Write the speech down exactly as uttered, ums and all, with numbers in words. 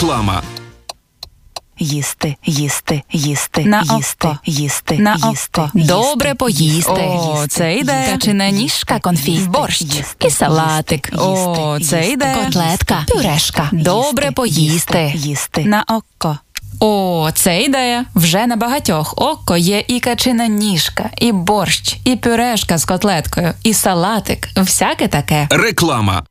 Реклама. Їсти, їсти, їсти, На їсти, око. їсти, На їсти, око. їсти, Добре поїсти. О, Їсти, це їсти. ідея. Качана ніжка, конфі, борщ і салатик. О, це ідея. Котлетка, пюрешка. Добре поїсти. Їсти. На око. О, це ідея. Вже на багатьох око є і качина ніжка, і борщ, і пюрешка з котлеткою, і салатик. Всяке таке. Реклама.